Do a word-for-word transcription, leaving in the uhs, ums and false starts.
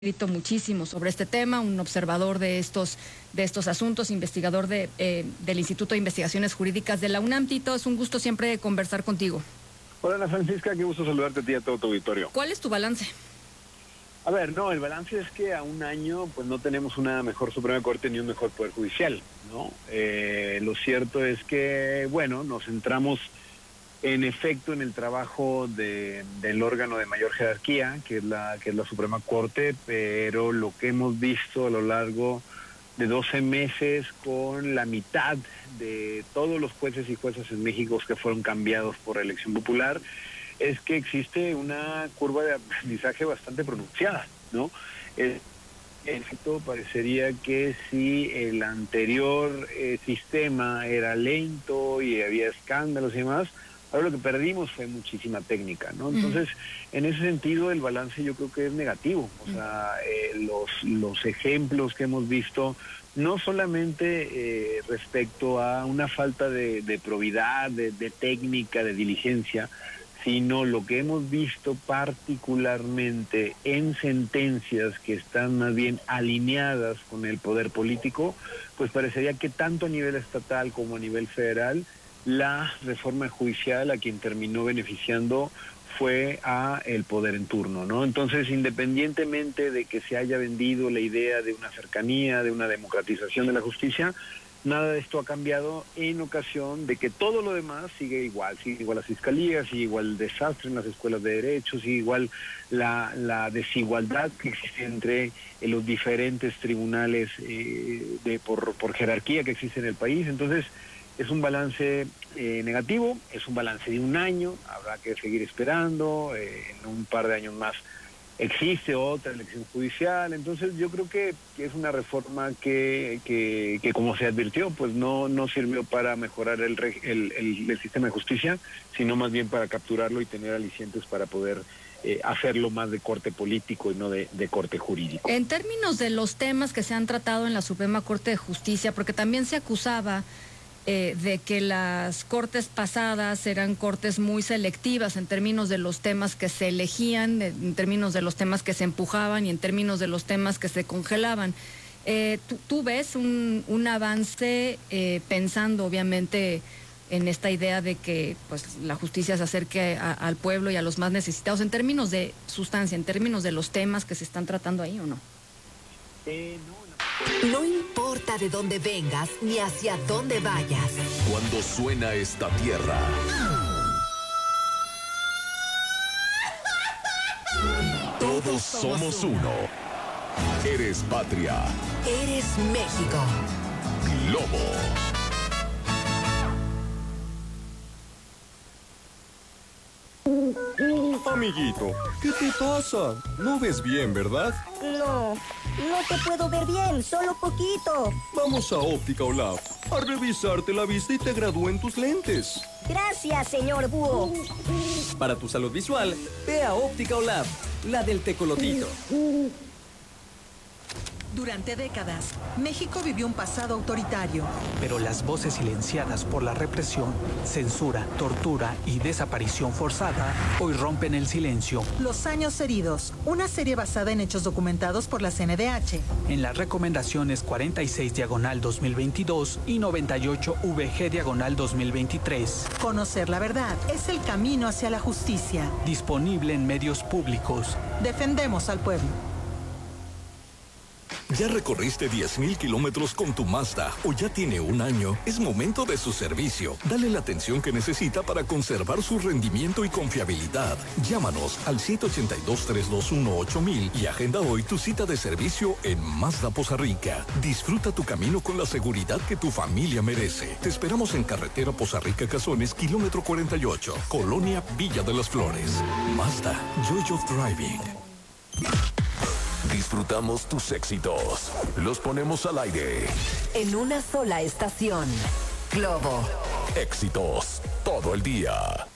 escrito muchísimo sobre este tema, un observador de estos, de estos asuntos, investigador de, eh, del Instituto de Investigaciones Jurídicas de la UNAM. Tito, es un gusto siempre conversar contigo. Hola Ana Francisca, qué gusto saludarte a ti y a todo tu auditorio. ¿Cuál es tu balance? A ver, no, el balance es que a un año pues no tenemos una mejor Suprema Corte ni un mejor Poder Judicial, ¿no? Eh, lo cierto es que, bueno, nos centramos en efecto en el trabajo de, del órgano de mayor jerarquía, que es la que es la Suprema Corte, pero lo que hemos visto a lo largo de doce meses con la mitad de todos los jueces y juezas en México que fueron cambiados por elección popular, es que existe una curva de aprendizaje bastante pronunciada, ¿no? Eh, en efecto, parecería que si el anterior eh, sistema era lento y había escándalos y demás, ahora lo que perdimos fue muchísima técnica, ¿no? Entonces, uh-huh. en ese sentido, el balance yo creo que es negativo. O sea, eh, los, los ejemplos que hemos visto, no solamente eh, respecto a una falta de, de probidad, de, de técnica, de diligencia, sino lo que hemos visto particularmente en sentencias que están más bien alineadas con el poder político, pues parecería que tanto a nivel estatal como a nivel federal, la reforma judicial a quien terminó beneficiando fue a el poder en turno, ¿no? Entonces, independientemente de que se haya vendido la idea de una cercanía, de una democratización de la justicia, nada de esto ha cambiado en ocasión de que todo lo demás sigue igual, sigue igual las fiscalías, sigue igual el desastre en las escuelas de derecho, sigue igual la, la desigualdad que existe entre eh, los diferentes tribunales eh, de por, por jerarquía que existe en el país. Entonces, es un balance eh, negativo, es un balance de un año, habrá que seguir esperando, eh, en un par de años más existe otra elección judicial. Entonces yo creo que, que es una reforma que, que, que como se advirtió, pues no, no sirvió para mejorar el, el, el, el sistema de justicia, sino más bien para capturarlo y tener alicientes para poder eh, hacerlo más de corte político y no de, de corte jurídico. En términos de los temas que se han tratado en la Suprema Corte de Justicia, porque también se acusaba Eh, de que las cortes pasadas eran cortes muy selectivas en términos de los temas que se elegían, de, en términos de los temas que se empujaban y en términos de los temas que se congelaban. Eh, ¿tú, ¿Tú ves un, un avance eh, pensando obviamente en esta idea de que pues la justicia se acerque a, al pueblo y a los más necesitados en términos de sustancia, en términos de los temas que se están tratando ahí o no? Eh, no, no. No importa de dónde vengas ni hacia dónde vayas. Cuando suena esta tierra, todos somos uno. Eres patria. Eres México. Globo. Amiguito, ¿qué te pasa? No ves bien, ¿verdad? No, no te puedo ver bien, solo poquito. Vamos a Óptica Olaf a revisarte la vista y te gradúen tus lentes. Gracias, señor Búho. Para tu salud visual, ve a Óptica Olaf, la del tecolotito. Durante décadas, México vivió un pasado autoritario. Pero las voces silenciadas por la represión, censura, tortura y desaparición forzada hoy rompen el silencio. Los años heridos, una serie basada en hechos documentados por la C N D H. En las recomendaciones cuarenta y seis diagonal dos mil veintidós y noventa y ocho V G diagonal dos mil veintitrés. Conocer la verdad es el camino hacia la justicia. Disponible en medios públicos. Defendemos al pueblo. ¿Ya recorriste diez mil kilómetros con tu Mazda o ya tiene un año? Es momento de su servicio. Dale la atención que necesita para conservar su rendimiento y confiabilidad. Llámanos al siete ocho dos, tres dos uno, ocho mil y agenda hoy tu cita de servicio en Mazda Poza Rica. Disfruta tu camino con la seguridad que tu familia merece. Te esperamos en carretera Poza Rica Cazones, kilómetro cuarenta y ocho, Colonia Villa de las Flores. Mazda, Joy of Driving. Disfrutamos tus éxitos. Los ponemos al aire. En una sola estación. Globo. Éxitos todo el día.